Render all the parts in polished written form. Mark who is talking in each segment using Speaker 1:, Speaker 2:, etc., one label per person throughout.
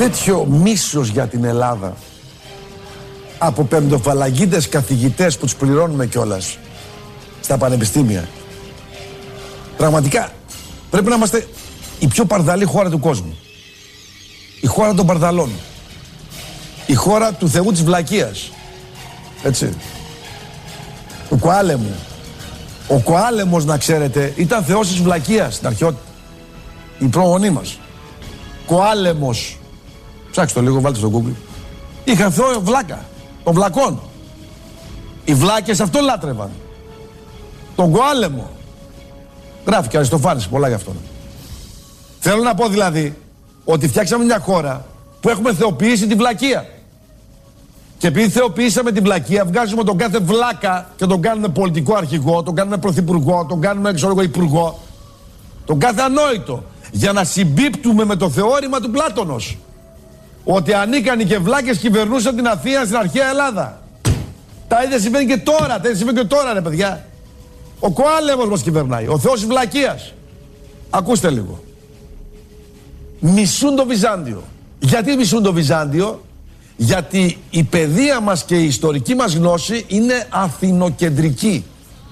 Speaker 1: τέτοιο μίσος για την Ελλάδα από πεμπτοφαλαγγίτες καθηγητές που τους πληρώνουμε κιόλας στα πανεπιστήμια. Πραγματικά πρέπει να είμαστε η πιο παρδαλή χώρα του κόσμου. Η χώρα των παρδαλών. Η χώρα του Θεού της βλακείας. Έτσι. Του Κοάλεμου. Ο Κοάλεμος, να ξέρετε, ήταν θεός της βλακείας στην αρχαιότητα. Η προγονή μας. Κοάλεμος. Ψάξτε το λίγο, βάλτε στο Google. Είχαν θεό βλάκα. Των βλακών. Οι βλάκες αυτό λάτρευαν. Τον Κοάλεμο. Γράφει και ο Αριστοφάνης πολλά γι' αυτόν. Θέλω να πω δηλαδή ότι φτιάξαμε μια χώρα που έχουμε θεοποιήσει τη βλακεία. Και επειδή θεοποιήσαμε τη βλακεία, βγάζουμε τον κάθε βλάκα και τον κάνουμε πολιτικό αρχηγό, τον κάνουμε πρωθυπουργό, τον κάνουμε υπουργό, τον κάθε ανόητο, για να συμπίπτουμε με το θεώρημα του Πλάτωνος. Ότι ανίκανοι και βλάκες κυβερνούσαν την Αθήνα στην αρχαία Ελλάδα. Τα ίδια συμβαίνει και τώρα, τα ίδια συμβαίνει και τώρα, ρε παιδιά. Ο Κοάλεμος μας κυβερνάει, ο θεός της βλακείας. Ακούστε λίγο. Μισούν το Βυζάντιο. Γιατί μισούν το Βυζάντιο? Γιατί η παιδεία μας και η ιστορική μας γνώση είναι αθηνοκεντρική.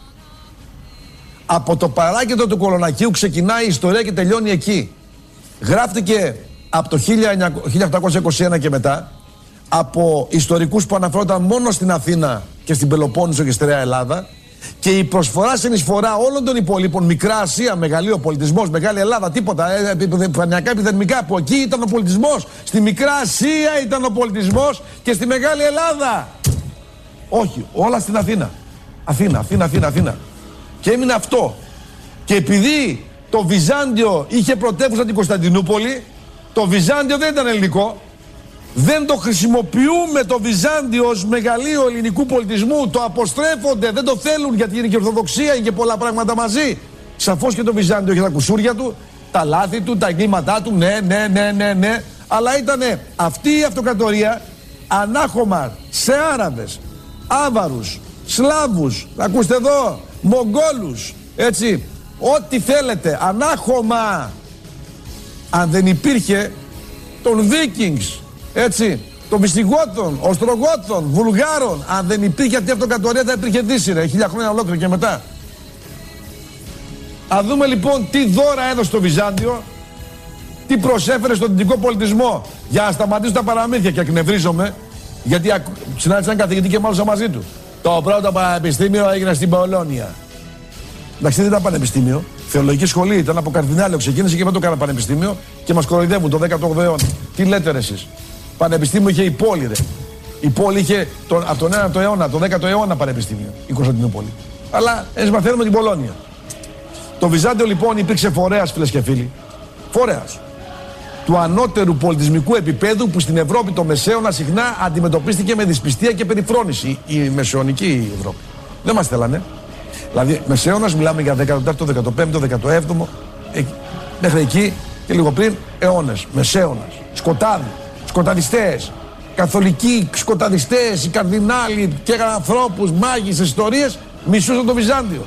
Speaker 1: Από το παράκεντρο του Κολονακίου ξεκινάει η ιστορία και τελειώνει εκεί. Γράφτηκε από το 1821 και μετά από ιστορικούς που αναφέρονταν μόνο στην Αθήνα και στην Πελοπόννησο και στη Στερεά Ελλάδα, και η προσφορά συνεισφορά όλων των υπολείπων, Μικρά Ασία, μεγαλείο πολιτισμός, Μεγάλη Ελλάδα, τίποτα, επιφανειακά, επιδερμικά, που εκεί ήταν ο πολιτισμός, στη Μικρά Ασία ήταν ο πολιτισμός και στη Μεγάλη Ελλάδα. Όχι, όλα στην Αθήνα. Αθήνα. Και έμεινε αυτό. Και επειδή το Βυζάντιο είχε πρωτεύουσα την Κωνσταντινούπολη, το Βυζάντιο δεν ήταν ελληνικό. Δεν το χρησιμοποιούμε το Βυζάντιο ως μεγαλείο ελληνικού πολιτισμού. Το αποστρέφονται, δεν το θέλουν, γιατί είναι και Ορθοδοξία, είναι και πολλά πράγματα μαζί. Σαφώς και το Βυζάντιο είχε τα κουσούρια του, τα λάθη του, τα εγκλήματά του, ναι. Αλλά ήταν αυτή η αυτοκρατορία ανάχωμα σε Άραβες, Άβαρους, Σλάβους, ακούστε εδώ, Μογγόλους, έτσι, ό,τι θέλετε, ανάχωμα. Αν δεν υπήρχε των Βίκινγκς, έτσι, των Βυστιγότων, Οστρογότων, Βουλγάρων, αν δεν υπήρχε αυτή η αυτοκρατορία θα υπήρχε Δύση, ρε, 1000 χρόνια ολόκληρο και μετά. Α δούμε λοιπόν τι δώρα έδωσε το Βυζάντιο, τι προσέφερε στον δυτικό πολιτισμό, για να σταματήσω τα παραμύθια. Και εκνευρίζομαι, γιατί συνάντησα έναν καθηγητή και μάλωσα μαζί του. Το πρώτο πανεπιστήμιο έγινε στην Πολώνια. Εντάξει, δεν ήταν πανεπιστήμιο. Θεολογική σχολή ήταν, από καρδινάλιο ξεκίνησε και μετά το κάνα πανεπιστήμιο και μας κοροϊδεύουν το 18ο αιώνα. Τι λέτε ρε εσείς? Πανεπιστήμιο είχε η πόλη, ρε. Η πόλη είχε από τον 9ο αιώνα, τον 10ο αιώνα πανεπιστήμιο, η Κωνσταντινούπολη. Αλλά εμείς μαθαίνουμε την Πολώνια. Το Βυζάντιο λοιπόν υπήρξε φορέας, φίλες και φίλοι. Φορέας του ανώτερου πολιτισμικού επίπεδου που στην Ευρώπη το Μεσαίωνα συχνά αντιμετωπίστηκε με δυσπιστία και περιφρόνηση. Η μεσαιωνική Ευρώπη. Δεν μας θέλανε. Δηλαδή, Μεσαίωνας μιλάμε για 14ο, 15ο, 17ο, μέχρι εκεί και λίγο πριν αιώνες. Μεσαίωνας, σκοτάδι, σκοταδιστές, καθολικοί σκοταδιστές, οι καρδινάλοι και ανθρώπους, μάγισσες, ιστορίες, μισούσαν το Βυζάντιο.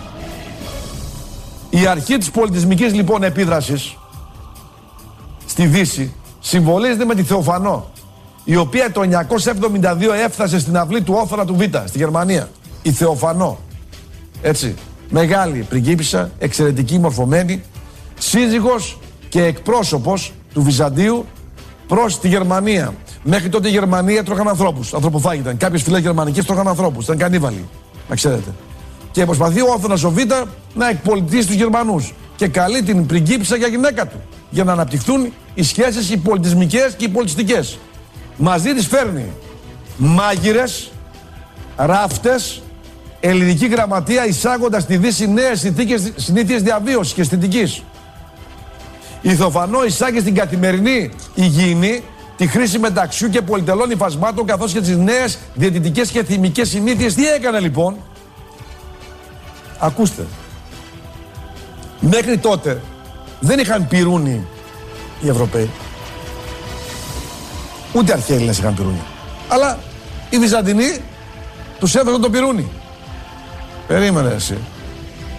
Speaker 1: Η αρχή της πολιτισμικής λοιπόν επίδρασης στη Δύση συμβολίζεται με τη Θεοφανό, η οποία το 972 έφτασε στην αυλή του Όθωνα του Β, στη Γερμανία. Η Θεοφανό. Έτσι, μεγάλη πριγκίπισσα, εξαιρετική μορφωμένη, σύζυγος και εκπρόσωπος του Βυζαντίου προς τη Γερμανία. Μέχρι τότε η Γερμανία τρώγαν ανθρώπους, ανθρωποφάγοι ήταν. Κάποιες φυλές γερμανικές τρώγαν ανθρώπους, ήταν κανίβαλοι, να ξέρετε. Και προσπαθεί ο Όθωνας ο Β να εκπολιτήσει τους Γερμανούς. Και καλεί την πριγκίπισσα για γυναίκα του, για να αναπτυχθούν οι σχέσεις οι πολιτισμικές και οι πολιτιστικές. Μαζί της φέρνει μάγειρες, ράφτες, ελληνική γραμματεία, εισάγοντας στη Δύση νέες συνήθειες διαβίωσης και αισθητικής. Η Θεοφανό εισάγει στην καθημερινή υγιεινή τη χρήση μεταξιού και πολυτελών υφασμάτων, καθώς και τις νέες διαιτητικές και θυμικές συνήθειες. Τι έκανε λοιπόν? Ακούστε. Μέχρι τότε δεν είχαν πυρούνι οι Ευρωπαίοι. Ούτε αρχαίοι Έλληνες είχαν πυρούνι. Αλλά οι Βυζαντινοί τους έδωσαν το πυρούνι. Περίμενε εσύ.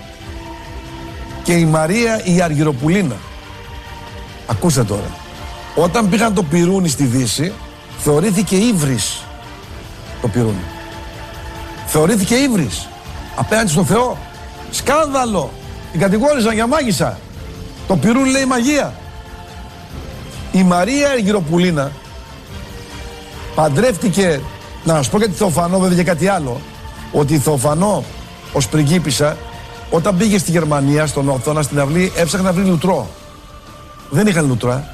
Speaker 1: Και η Μαρία η Αργυροπουλίνα, ακούστε τώρα, Όταν πήγαν το πυρούνι στη Δύση, θεωρήθηκε ύβρις το πυρούνι. Θεωρήθηκε ύβρις απέναντι στον Θεό. Σκάνδαλο. Την κατηγόρησαν για μάγισσα. Το πυρούνι λέει μαγεία. Η Μαρία Αργυροπουλίνα παντρεύτηκε, να σας πω για τη Θεοφανό βέβαια και κάτι άλλο, ότι η Θεοφανό ως πριγκίπισσα όταν πήγε στη Γερμανία, στον Όθωνα, στην αυλή, έψαχνε να βρει λουτρό. Δεν είχαν λουτρά.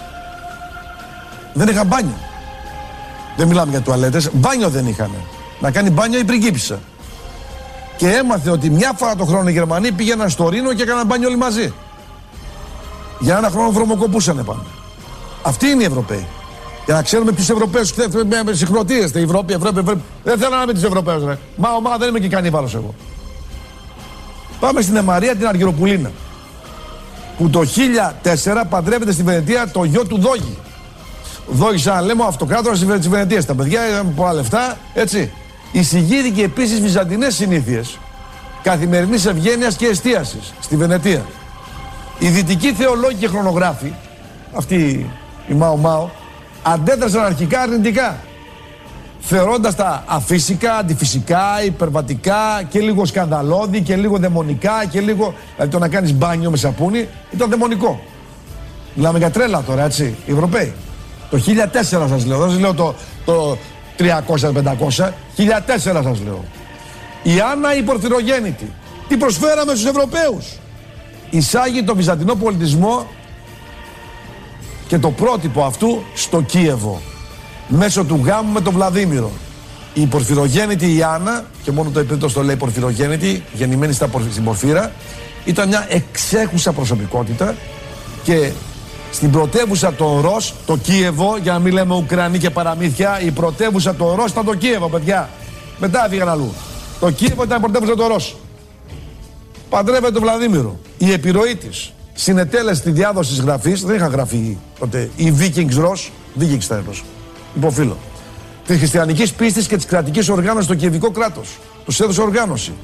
Speaker 1: Δεν είχαν μπάνιο. Δεν μιλάμε για τουαλέτες, μπάνιο δεν είχαν. Να κάνει μπάνιο η πριγκίπισσα. Και έμαθε ότι μια φορά το χρόνο οι Γερμανοί πήγαιναν στο Ρήνο και έκαναν μπάνιο όλοι μαζί. Για ένα χρόνο βρωμοκοπούσανε πάντα. Αυτοί είναι οι Ευρωπαίοι. Για να ξέρουμε ποιους Ευρωπαίους συγχρονίζεστε. Η Ευρώπη. Δεν θέλω να είμαι τους Ευρωπαίους. Ρε. Μα δεν είμαι και κανίβαλος εγώ. Πάμε στην Μαρία την Αργυροπουλίνα. Που το 1004 παντρεύεται στη Βενετία το γιο του Δόγη. Δόγη, σαν λέμε, ο αυτοκράτορας της Βενετίας. Τα παιδιά είχαν πολλά λεφτά, έτσι. Εισηγήθηκε επίσης βυζαντινές συνήθειες καθημερινής ευγένειας και εστίασης στη Βενετία. Οι δυτικοί θεολόγοι και χρονογράφοι, αυτοί οι Μάο, αντέδρασαν αρχικά αρνητικά, θεωρώντας τα αφύσικα, αντιφυσικά, υπερβατικά και λίγο σκανδαλώδη και λίγο δαιμονικά και λίγο. Δηλαδή το να κάνεις μπάνιο με σαπούνι ήταν δαιμονικό. Μιλάμε για τρέλα τώρα, έτσι, οι Ευρωπαίοι. Το 1004 σας λέω, δεν σας λέω το 300-500, 1004 σας λέω. Η Άννα η Πορφυρογέννητη, τι προσφέραμε στους Ευρωπαίους? Εισάγει το βυζαντινό πολιτισμό και το πρότυπο αυτού στο Κίεβο μέσω του γάμου με τον Βλαδίμηρο. Η Πορφυρογέννητη η Άννα, και μόνο το επίπεδο το λέει Πορφυρογέννητη, γεννημένη στην Πορφύρα, ήταν μια εξέχουσα προσωπικότητα και στην πρωτεύουσα το Ρος, το Κίεβο, για να μην λέμε Ουκρανοί και παραμύθια, η πρωτεύουσα το Ρος ήταν το Κίεβο, παιδιά. Μετά έφυγαν αλλού. Το Κίεβο ήταν η πρωτεύουσα το Ρος. Παντρεύεται τον Βλαδίμηρο. Η επιρροή της συνετέλεσε τη διάδοση της γραφής, δεν είχαν γραφεί τότε οι Vikings Ρος, Vikings θα έπρεπε, υποφύλλω. Της χριστιανικής πίστης και της κρατικής οργάνωσης στο Κιεβικό κράτος. Τους έδωσε οργάνωση.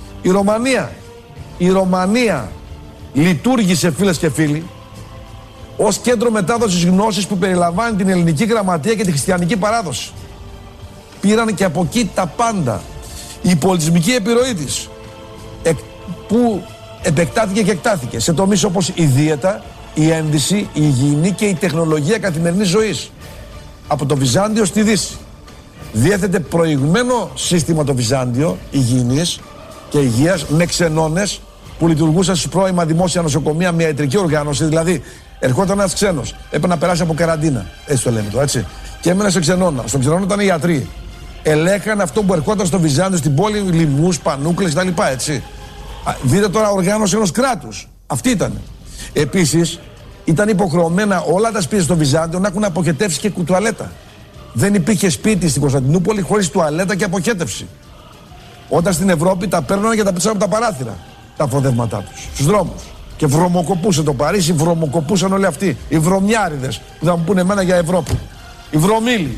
Speaker 1: Η Ρωμανία λειτουργήσε, φίλες και φίλοι, ως κέντρο μετάδοσης γνώσης που περιλαμβάνει την ελληνική γραμματεία και τη χριστιανική παράδοση. Πήραν και από εκεί τα πάντα. Η πολιτισμική επιρροή της, που επεκτάθηκε και εκτάθηκε σε τομείς όπως η δίαιτα, η ένδυση, η υγιεινή και η τεχνολογία καθημερινής ζωής. Από το Βυζάντιο στη Δύση. Διέθετε προηγμένο σύστημα το Βυζάντιο υγιεινής και υγείας με ξενώνες που λειτουργούσαν στις πρώιμα δημόσια νοσοκομεία με ιατρική οργάνωση. Δηλαδή, ερχόταν ένας ξένος, έπρεπε να περάσει από καραντίνα. Έτσι το λέμε το, έτσι. Και έμενε σε ξενώνα. Στον ξενώνα ήταν οι ιατροί. Ελέγχαν αυτό που ερχόταν στο Βυζάντιο, στην πόλη, λιμνούς, πανούκλες κτλ. Έτσι. Δείτε τώρα οργάνωση ενός κράτους. Αυτή ήταν. Επίσης, ήταν υποχρεωμένα όλα τα σπίτια στο Βυζάντιο να έχουν αποχετεύσει και τουαλέτα. Δεν υπήρχε σπίτι στην Κωνσταντινούπολη χωρίς τουαλέτα και αποχέτευση. Όταν στην Ευρώπη τα παίρνανε και τα πέτσανε από τα παράθυρα τα φοδεύματά τους στους δρόμους. Και βρωμοκοπούσε το Παρίσι, βρωμοκοπούσαν όλοι αυτοί. Οι βρωμιάριδες που θα μου πούνε εμένα για Ευρώπη. Οι βρωμίλοι.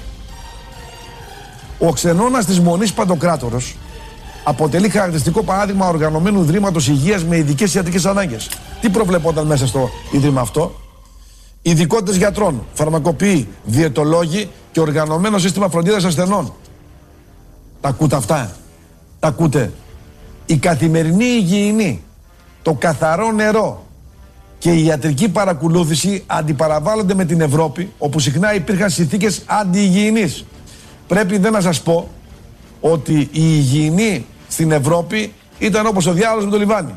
Speaker 1: Ο ξενώνας της Μονής Παντοκράτορος αποτελεί χαρακτηριστικό παράδειγμα οργανωμένου ιδρύματος υγείας με ειδικές ιατρικές ανάγκες. Τι προβλεπόταν μέσα στο ίδρυμα αυτό? Ειδικότητες γιατρών, φαρμακοποιοί, διαιτολόγοι και οργανωμένο σύστημα φροντίδας ασθενών. Τα ακούτε αυτά? Τα ακούτε? Η καθημερινή υγιεινή, το καθαρό νερό και η ιατρική παρακολούθηση αντιπαραβάλλονται με την Ευρώπη, όπου συχνά υπήρχαν συνθήκες αντιυγιεινής. Πρέπει δεν να σας πω ότι η υγιεινή στην Ευρώπη ήταν όπως ο διάολος με το λιβάνι.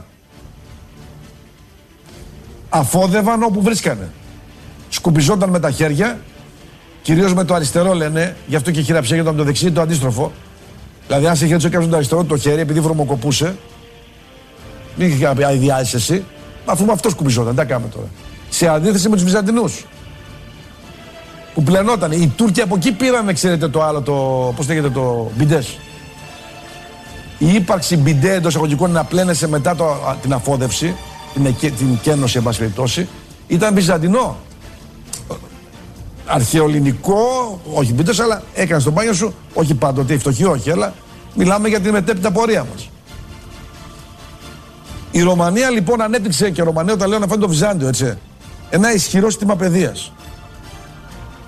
Speaker 1: Αφόδευαν όπου βρίσκανε. Σκουπιζόταν με τα χέρια, κυρίως με το αριστερό λένε, γι' αυτό και χειραψέγεται με το δεξί το αντίστροφο. Δηλαδή, αν σε χέρι κάποιος με το αριστερό το χέρι, επειδή βρωμοκοπούσε, μην είχε κάποια ιδιάζεις εσύ, αφού με αυτό σκουπιζόταν, τα κάνουμε τώρα. Σε αντίθεση με τους Βυζαντινούς, που πλενόταν. Οι Τούρκοι από εκεί πήραν, ξέρετε, το άλλο, πώς λέγεται, το μπιντές. Η ύπαρξη μπιντέ εντός εισαγωγικών να πλένεσαι μετά την αφόδευση, την κένωση, εν πάση περιπτώσει, ήταν βυζαντινό. Αρχαιοελληνικό, όχι μπιντές, αλλά έκανες το μπάνιο σου, όχι πάντοτε, η φτωχή όχι, αλλά μιλάμε για την μετέπειτα πορεία μας. Η Ρωμανία λοιπόν ανέπτυξε, και Ρωμανία όταν λέω να φάνε το Βυζάντιο, έτσι, ένα ισχυρό σύστημα παιδείας.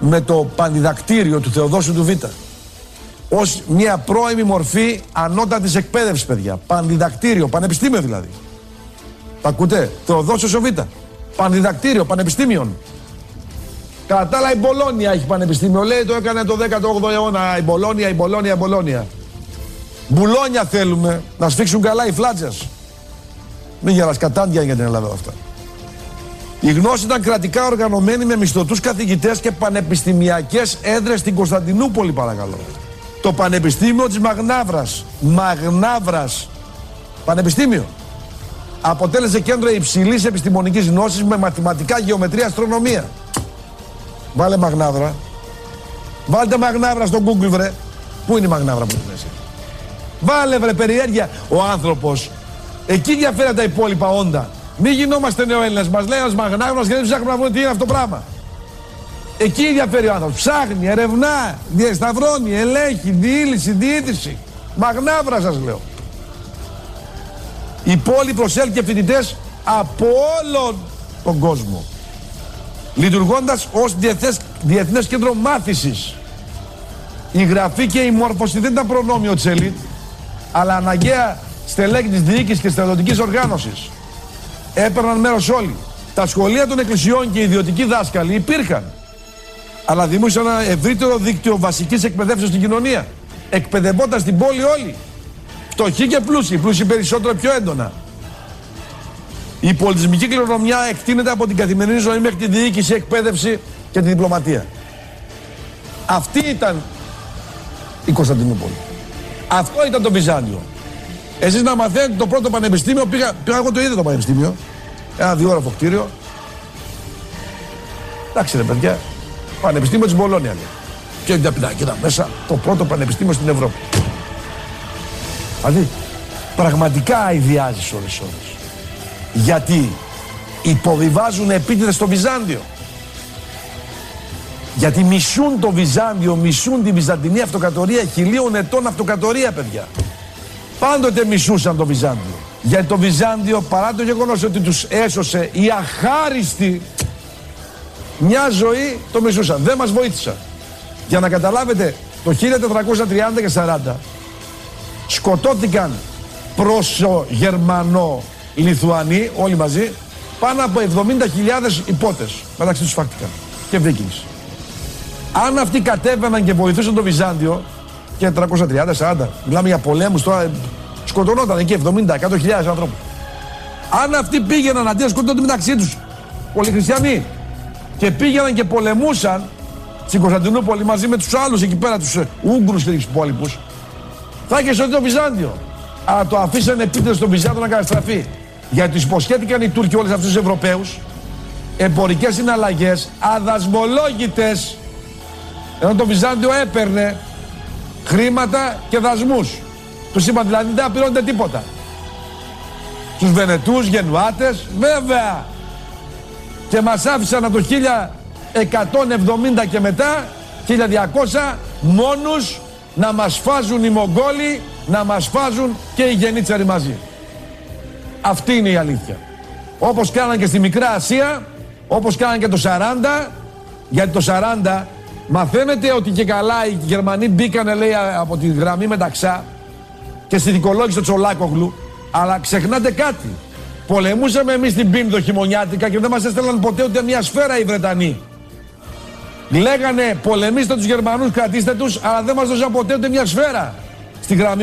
Speaker 1: με το πανδιδακτήριο του Θεοδόσιου του Β. Ως μια πρώιμη μορφή ανώτατης εκπαίδευσης, παιδιά. Πανδιδακτήριο, πανεπιστήμιο δηλαδή. Τα ακούτε, Θεοδόσιος ο Β. Πανδιδακτήριο, πανεπιστήμιον. Κατά τα άλλα η Μπολόνια έχει πανεπιστήμιο, λέει, το έκανε το 18ο αιώνα η Μπολόνια. Μπουλόνια θέλουμε, να σφίξουν καλά οι φλάτσες. Μην γελάς, κατάντια για την Ελλάδα αυτά. Η γνώση ήταν κρατικά οργανωμένη με μισθωτούς καθηγητές και πανεπιστημιακές έδρες στην Κωνσταντινούπολη, παρακαλώ. Το Πανεπιστήμιο της Μαγνάβρας, πανεπιστήμιο, αποτέλεσε κέντρο υψηλής επιστημονικής γνώσης με μαθηματικά, γεωμετρία, αστρονομία. Βάλε Μαγνάβρα. Βάλτε Μαγνάβρα στο Google, βρε. Πού είναι η Μαγνάβρα που είναι εσύ? Βάλε, βρε, περιέργεια. Ο άνθρωπος εκεί διαφέρει τα υπόλοιπα όντα. Μην γινόμαστε νεοέλληνες. Μας λέει ένας Μαγνάβρας και δεν ψάχνουμε να βρούμε τι είναι αυτό το πράγμα. Εκεί διαφέρει ο άνθρωπος. Ψάχνει, ερευνά, διασταυρώνει, ελέγχει, διήλυση, διοίτηση. Μαγνάβρα σας λέω. Η πόλη προσέλκυε φοιτητές από όλον τον κόσμο, λειτουργώντας ως διεθνές κέντρο μάθησης. Η γραφή και η μόρφωση δεν ήταν προνόμιο της ελίτ, αλλά αναγκαία στελέχη της διοίκησης και στρατιωτικής οργάνωσης. Έπαιρναν μέρος όλοι. Τα σχολεία των εκκλησιών και οι ιδιωτικοί δάσκαλοι υπήρχαν, αλλά δημιούργησαν ένα ευρύτερο δίκτυο βασικής εκπαιδεύσεως στην κοινωνία. Εκπαιδευόταν στην πόλη όλοι. Φτωχοί και πλούσιοι, πλούσιοι περισσότερο πιο έντονα. Η πολιτισμική κληρονομιά εκτείνεται από την καθημερινή ζωή μέχρι τη διοίκηση, εκπαίδευση και τη διπλωματία. Αυτή ήταν η Κωνσταντινούπολη. Αυτό ήταν το Βυζάντιο. Εσείς να μαθαίνετε το πρώτο πανεπιστήμιο, πήγα εγώ το είδα το πανεπιστήμιο, ένα διόροφο κτίριο. Εντάξει ρε παιδιά, Πανεπιστήμιο της Μπολόνια λέει. Και κοίτα μέσα, το πρώτο πανεπιστήμιο στην Ευρώπη. Δηλαδή, πραγματικά αηδιάζεις ώρες. Γιατί υποβιβάζουν επίτηδες στο Βυζάντιο. Γιατί μισούν το Βυζάντιο, μισούν τη Βυζαντινή αυτοκρατορία, 1000 ετών αυτοκρατορία, παιδιά. Πάντοτε μισούσαν το Βυζάντιο. Γιατί το Βυζάντιο, παρά το γεγονός ότι τους έσωσε οι αχάριστοι, μια ζωή το μισούσαν. Δεν μας βοήθησαν. Για να καταλάβετε, το 1430 και 40 σκοτώθηκαν Πρόσο-Γερμανο-Λιθουανοί, όλοι μαζί, πάνω από 70.000 υπότες. Μεταξύ τους φάκτηκαν και Βίκινγκς. Αν αυτοί κατέβαιναν και βοηθούσαν το Βυζάντιο και 330-40, μιλάμε για πολέμους τώρα, σκοτωνόταν εκεί 70-100.000 ανθρώπους. Αν αυτοί πήγαιναν αντί να σκοτώνονται μεταξύ τους, πολλοί χριστιανοί, και πήγαιναν και πολεμούσαν στην Κωνσταντινούπολη μαζί με τους άλλους εκεί πέρα, τους Ούγγρους και τους υπόλοιπους, θα είχε σωθεί το Βυζάντιο. Αλλά το αφήσανε επίτηδες στο Βυζάντιο να καταστραφεί. Γιατί τους υποσχέθηκαν οι Τούρκοι όλους αυτούς τους Ευρωπαίους εμπορικές συναλλαγές αδασμολόγητες, ενώ το Βυζάντιο έπαιρνε χρήματα και δασμούς. Τους είπαν δηλαδή δεν πληρώνετε τίποτα. Τους Βενετούς, Γενουάτες, βέβαια. Και μας άφησαν από το 1170 και μετά, 1200, μόνους να μας φάζουν οι Μογγόλοι, να μας φάζουν και οι Γενίτσαροι μαζί. Αυτή είναι η αλήθεια. Όπως κάναν και στη Μικρά Ασία, όπως κάναν και το 40, γιατί το 40 μαθαίνετε ότι και καλά οι Γερμανοί μπήκανε, λέει, από τη γραμμή μεταξά και συνθηκολόγησε το Τσολάκογλου, αλλά ξεχνάτε κάτι. Πολεμούσαμε εμείς την Πίνδο χειμωνιάτικα και δεν μας έστελναν ποτέ ούτε μια σφαίρα οι Βρετανοί. Λέγανε πολεμήστε τους Γερμανούς, κρατήστε τους, αλλά δεν μας δώσαν ποτέ ούτε μια σφαίρα στη γραμμή